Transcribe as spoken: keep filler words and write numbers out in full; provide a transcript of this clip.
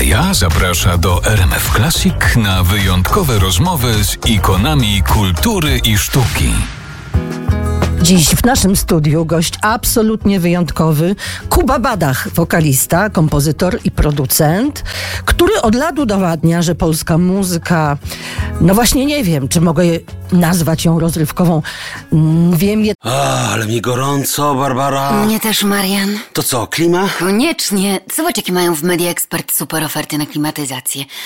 ja zaprasza do R M F Classic na wyjątkowe rozmowy z ikonami kultury i sztuki. Dziś w naszym studiu gość absolutnie wyjątkowy, Kuba Badach, wokalista, kompozytor i producent, który od lat udowadnia, że polska muzyka, no właśnie nie wiem, czy mogę nazwać ją rozrywkową. Wiem je... A, ale mi gorąco, Barbara. Mnie też, Marian. To co, klima? Koniecznie. Zobacz, jakie mają w Media Expert super oferty na klimatyzację.